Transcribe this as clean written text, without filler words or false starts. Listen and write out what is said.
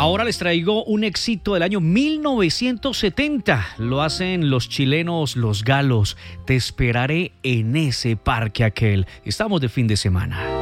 Ahora les traigo un éxito del año 1970. Lo hacen los chilenos Los Galos. Te esperaré en ese parque aquel. Estamos de fin de semana.